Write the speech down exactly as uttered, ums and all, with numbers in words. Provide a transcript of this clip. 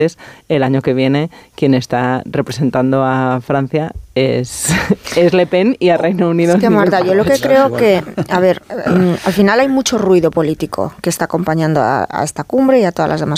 el año que viene quien está representando a Francia es, es Le Pen y a Reino Unido. Es que, Marta, yo lo que creo que, a ver, al final hay mucho ruido político que está acompañando a, a esta cumbre y a todas las demás